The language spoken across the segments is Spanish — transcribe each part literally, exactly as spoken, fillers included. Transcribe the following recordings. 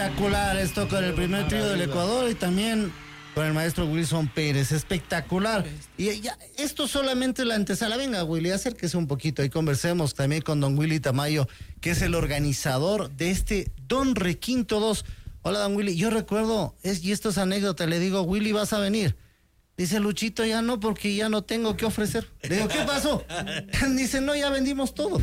espectacular esto con el primer trío del Ecuador y también con el maestro Wilson Pérez, espectacular. Y ya, esto solamente es la antesala. Venga, Willy, acérquese un poquito y conversemos también con don Willy Tamayo, que es el organizador de este Don Requinto dos. Hola, don Willy, yo recuerdo, es, y esto es anécdota, le digo, Willy, ¿vas a venir? Dice Luchito, ya no, porque ya no tengo que ofrecer. Le digo, ¿qué pasó? Dice, no, ya vendimos todo.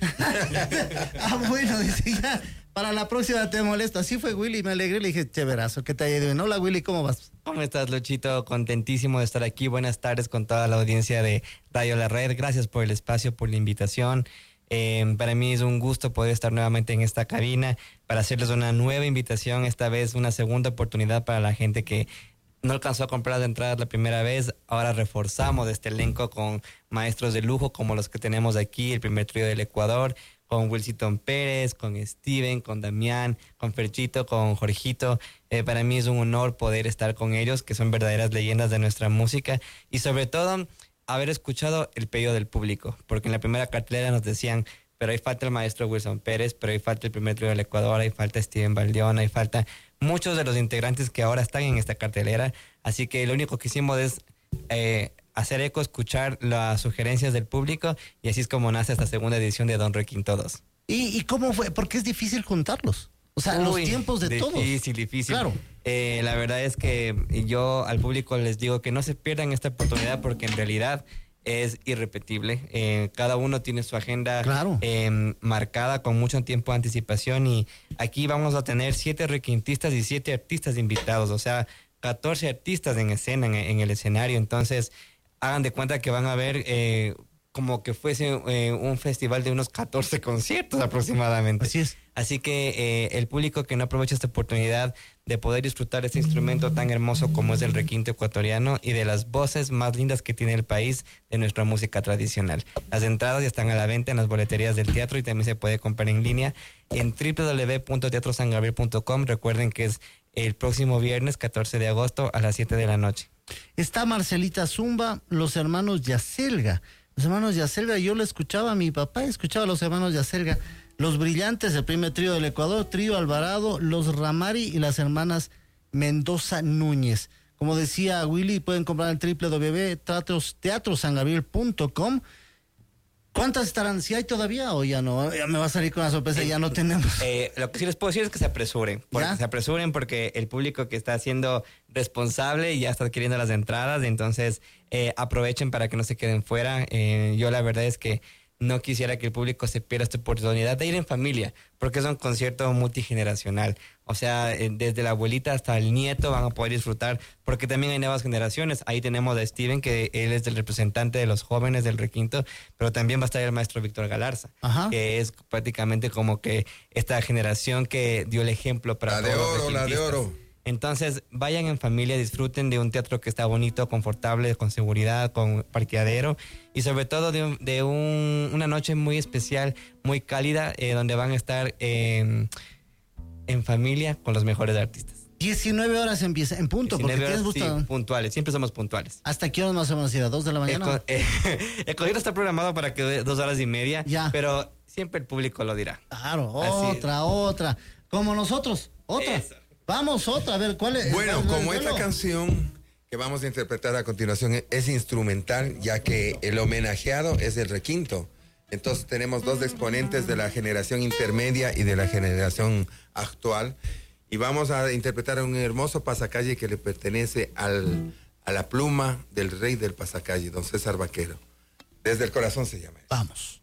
Ah, bueno, dice, ya, para la próxima te molesto. Así fue Willy, me alegré, le dije, chéverazo, ¿qué te haya ido bien? Hola, Willy, ¿cómo vas? ¿Cómo estás, Luchito? Contentísimo de estar aquí. Buenas tardes con toda la audiencia de Radio La Red. Gracias por el espacio, por la invitación. Eh, para mí es un gusto poder estar nuevamente en esta cabina para hacerles una nueva invitación, esta vez una segunda oportunidad para la gente que no alcanzó a comprar las entradas la primera vez. Ahora reforzamos este elenco con maestros de lujo como los que tenemos aquí, el primer trío del Ecuador, con Wilson Pérez, con Steven, con Damián, con Ferchito, con Jorgito. Eh, para mí es un honor poder estar con ellos, que son verdaderas leyendas de nuestra música, y sobre todo haber escuchado el pedido del público, porque en la primera cartelera nos decían, pero ahí falta el maestro Wilson Pérez, pero ahí falta el primer trío del Ecuador, ahí falta Steven Baldeón, ahí falta muchos de los integrantes que ahora están en esta cartelera. Así que lo único que hicimos es eh, hacer eco, escuchar las sugerencias del público, y así es como nace esta segunda edición de Don Requinto dos. ¿Y, ¿Y cómo fue? Porque es difícil juntarlos. O sea, Uy, los tiempos de difícil, todos. Difícil, difícil. Claro. Eh, la verdad es que yo al público les digo que no se pierdan esta oportunidad, porque en realidad es irrepetible. Eh, cada uno tiene su agenda claro. eh, marcada con mucho tiempo de anticipación, y aquí vamos a tener siete requintistas y siete artistas invitados, o sea, catorce artistas en escena, en, en el escenario. Entonces, hagan de cuenta que van a ver eh, como que fuese eh, un festival de unos catorce conciertos aproximadamente. Así es. Así que eh, el público que no aprovecha esta oportunidad de poder disfrutar este instrumento tan hermoso como es el requinto ecuatoriano y de las voces más lindas que tiene el país de nuestra música tradicional. Las entradas ya están a la venta en las boleterías del teatro y también se puede comprar en línea en doble u doble u doble u punto teatro san gabriel punto com. Recuerden que es el próximo viernes catorce de agosto a las siete de la noche. Está Marcelita Zumba, los hermanos Yacelga. Los hermanos Yacelga, yo lo escuchaba, mi papá escuchaba a los hermanos Yacelga. Los Brillantes, el primer trío del Ecuador, Trío Alvarado, los Ramari y las hermanas Mendoza Núñez. Como decía Willy, pueden comprar en doble u doble u doble u punto teatro san gabriel punto com. ¿Cuántas estarán? ¿Si hay todavía o ya no? Ya me va a salir con la sorpresa, ya no tenemos. Eh, lo que sí les puedo decir es que se apresuren. Porque ¿Ya? Se apresuren porque el público que está siendo responsable ya está adquiriendo las entradas, entonces eh, aprovechen para que no se queden fuera. Eh, yo la verdad es que no quisiera que el público se pierda esta oportunidad de ir en familia, porque es un concierto multigeneracional. O sea, eh, desde la abuelita hasta el nieto van a poder disfrutar, porque también hay nuevas generaciones. Ahí tenemos a Steven, que él es el representante de los jóvenes del requinto, pero también va a estar el maestro Víctor Galarza, Ajá. que es prácticamente como que esta generación que dio el ejemplo para la todos de los oro, la de requintistas. oro. Entonces, vayan en familia, disfruten de un teatro que está bonito, confortable, con seguridad, con parqueadero, y sobre todo de, un, de un, una noche muy especial, muy cálida, eh, donde van a estar eh, en familia con los mejores artistas. diecinueve horas empieza, en punto, porque tienes gusto. Sí, puntuales, siempre somos puntuales. ¿Hasta qué horas más o menos? ¿A dos de la mañana? El, co eh, el concierto está programado para que dé dos horas y media, ya. Pero siempre el público lo dirá. Claro, Así otra, es. otra. Como nosotros, otra. Eso. Vamos, otra, a ver, ¿cuál es? Bueno, ¿cuál, como cuál, esta cuál? canción que vamos a interpretar a continuación es, es instrumental, ya que el homenajeado es el requinto. Entonces tenemos dos exponentes de la generación intermedia y de la generación actual. Y vamos a interpretar un hermoso pasacalle que le pertenece al, a la pluma del rey del pasacalle, don César Vaquero. Desde el corazón se llama. Vamos.